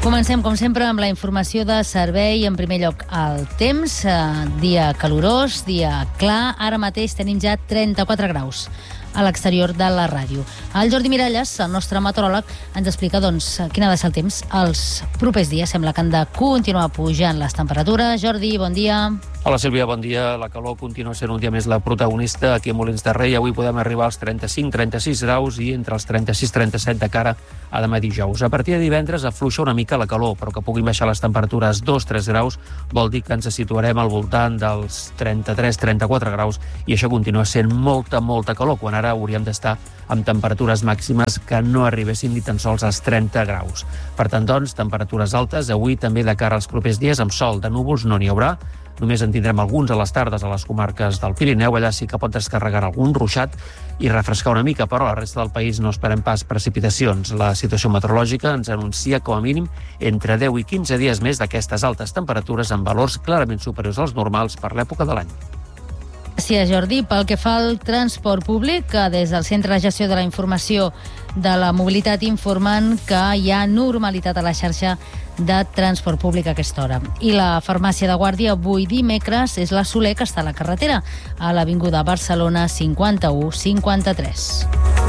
Comencem, com sempre, amb la informació de servei. En primer lloc, el temps. Dia calorós, dia clar. Ara mateix tenim ja 34 graus a l'exterior de la ràdio. El Jordi Miralles, el nostre meteoròleg, ens explica quin ha de ser el temps els propers dies. Sembla que han de continuar pujant les temperatures. Jordi, bon dia. Hola, Sílvia, bon dia. La calor continua sent un dia més la protagonista aquí a Molins de Rei. Avui podem arribar als 35-36 graus i entre els 36-37 de cara a demà dijous. A partir de divendres afluixa una mica la calor, però que puguin baixar les temperatures 2-3 graus vol dir que ens situarem al voltant dels 33-34 graus i això continua sent molta calor, quan ara hauríem d'estar amb temperatures màximes que no arribessin ni tan sols als 30 graus. Per tant, temperatures altes. Avui també de cara als propers dies amb sol. De núvols no n'hi haurà. Només en tindrem alguns a les tardes a les comarques del Pirineu. Allà sí que pot descarregar algun ruixat i refrescar una mica, però a la resta del país no esperem pas precipitacions. La situació meteorològica ens anuncia com a mínim entre 10 i 15 dies més d'aquestes altes temperatures amb valors clarament superiors als normals per l'època de l'any. Gràcies, Jordi. Pel que fa al transport públic, des del Centre de Gestió de la Informació de la Mobilitat informen que hi ha normalitat a la xarxa de transport públic a aquesta hora. I la farmàcia de Guàrdia avui dimecres és la Soler, que està a la carretera, a l'Avinguda Barcelona 51-53.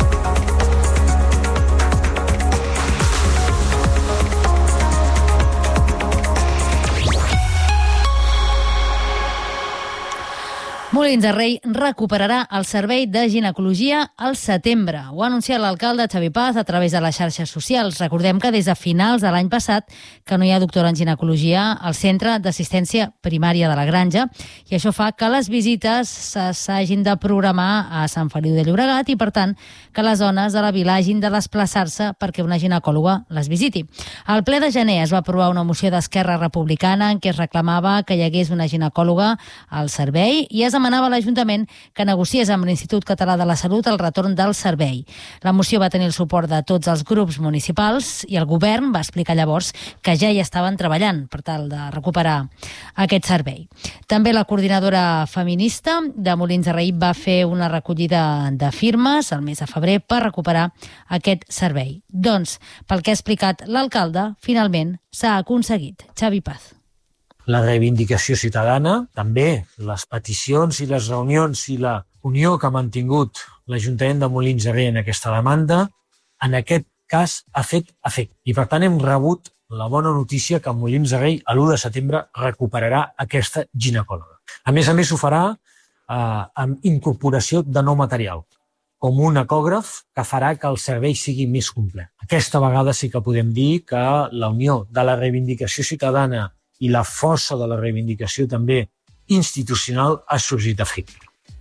Molins de Rei recuperarà el servei de ginecologia al setembre. Ho ha anunciat l'alcalde Xavi Paz a través de les xarxes socials. Recordem que des de finals de l'any passat que no hi ha doctora en ginecologia al centre d'assistència primària de la Granja i això fa que les visites s'hagin de programar a Sant Feliu de Llobregat i, per tant, que les dones de la vila hagin de desplaçar-se perquè una ginecòloga les visiti. Al ple de gener es va aprovar una moció d'Esquerra Republicana en què es reclamava que hi hagués una ginecòloga al servei i es demanava a l'Ajuntament que negociés amb l'Institut Català de la Salut el retorn del servei. La moció va tenir el suport de tots els grups municipals i el govern va explicar llavors que ja hi estaven treballant per tal de recuperar aquest servei. També la coordinadora feminista de Molins de Rei va fer una recollida de firmes el mes de febrer per recuperar aquest servei. Doncs, pel que ha explicat l'alcalde, finalment s'ha aconseguit. Xavi Paz. La reivindicació ciutadana, també les peticions i les reunions i la unió que ha mantingut l'Ajuntament de Molins de Rei en aquesta demanda, en aquest cas ha fet efecte. I per tant hem rebut la bona notícia que Molins de Rei l'1 de setembre recuperarà aquesta ginecòloga. A més, ho farà amb incorporació de nou material, com un ecògraf que farà que el servei sigui més complet. Aquesta vegada sí que podem dir que la unió de la reivindicació ciutadana i la força de la reivindicació també institucional ha sorgit efecte.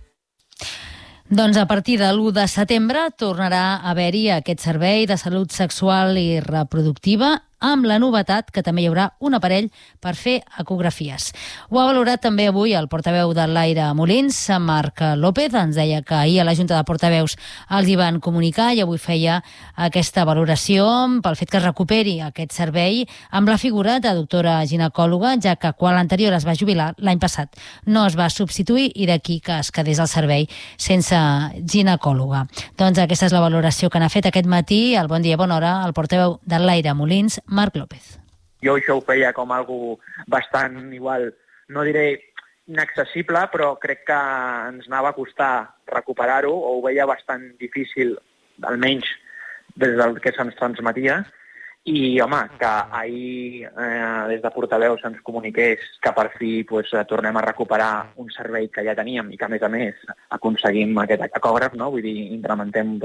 Doncs a partir de l'1 de setembre tornarà a haver-hi aquest servei de salut sexual i reproductiva amb la novetat que també hi haurà un aparell per fer ecografies. Ho ha valorat també avui el portaveu de l'Aire a Molins, Marc López. Ens deia que ahir a la Junta de Portaveus els hi van comunicar i avui feia aquesta valoració pel fet que es recuperi aquest servei amb la figura de doctora ginecòloga, ja que quan l'anterior es va jubilar l'any passat no es va substituir i d'aquí que es quedés el servei sense ginecòloga. Doncs aquesta és la valoració que n'ha fet aquest matí, al Bon Dia Bona Hora, el portaveu de l'Aire a Molins, Marc López. Jo això ho feia com algo bastant igual, no diré inaccessible, però crec que ens anava a costar recuperar-ho, o ho veia bastant difícil, almenys des del que se'ns transmetia, i home, que ahir des de portaveu se'ns comuniqués que per fi tornem a recuperar un servei que ja teníem i que a més aconseguim aquest ecògraf, no? Vull dir, incrementem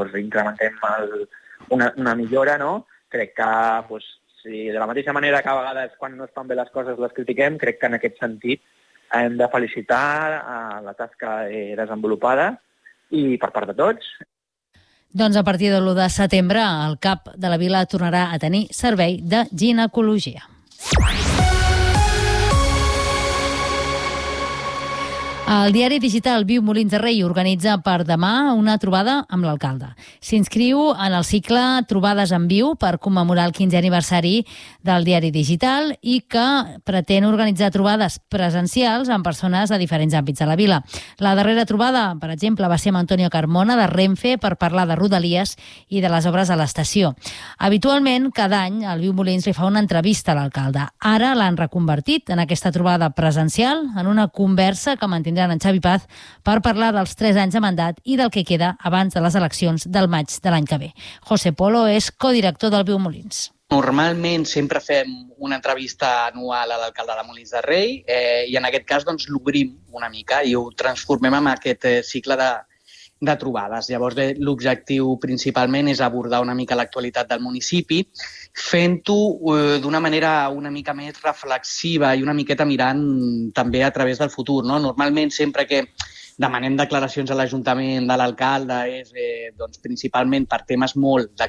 una millora, no? Crec que si de la mateixa manera que a vegades quan no es fan bé les coses les critiquem, crec que en aquest sentit hem de felicitar la tasca desenvolupada i per part de tots. Doncs a partir de l'1 de setembre el CAP de la vila tornarà a tenir servei de ginecologia. El diari digital Viu Molins de Rei organitza per demà una trobada amb l'alcalde. S'inscriu en el cicle Trobades en Viu per commemorar el 15è aniversari del diari digital i que pretén organitzar trobades presencials amb persones de diferents àmbits de la vila. La darrera trobada, per exemple, va ser amb Antonio Carmona de Renfe per parlar de Rodalies i de les obres a l'estació. Habitualment, cada any, el Viu Molins li fa una entrevista a l'alcalde. Ara l'han reconvertit en aquesta trobada presencial en una conversa que mantindrà en Xavi Paz per parlar dels 3 anys de mandat i del que queda abans de les eleccions del maig de l'any que ve. José Polo és codirector del Viu Molins. Normalment sempre fem una entrevista anual a l'alcalde de Molins de Rei i en aquest cas l'obrim una mica i ho transformem en aquest cicle de trobades. Llavors, l'objectiu principalment és abordar una mica l'actualitat del municipi, fent-ho d'una manera una mica més reflexiva i una miqueta mirant també a través del futur. Normalment, sempre que demanem declaracions a l'Ajuntament de l'alcalde és principalment per temes molt